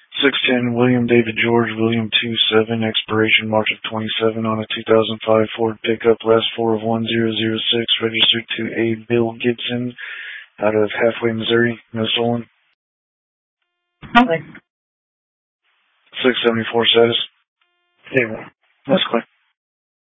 610 William David George, William 27, expiration March of 27 on a 2005 Ford pickup, last four of 1006, registered to A. Bill Gibson out of Halfway, Missouri, no stolen. Okay. 674 status. Zero. That's clear.